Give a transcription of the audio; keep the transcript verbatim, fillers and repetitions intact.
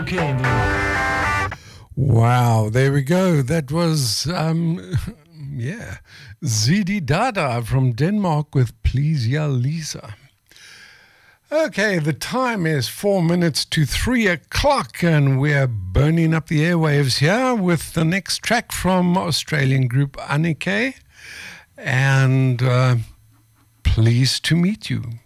Okay, then. Wow, there we go. That was, um, yeah, Zidi Dada from Denmark with Please Ya Lisa. Okay, the time is four minutes to three o'clock, and we're burning up the airwaves here with the next track from Australian group Anneke, and uh, Pleased to Meet You.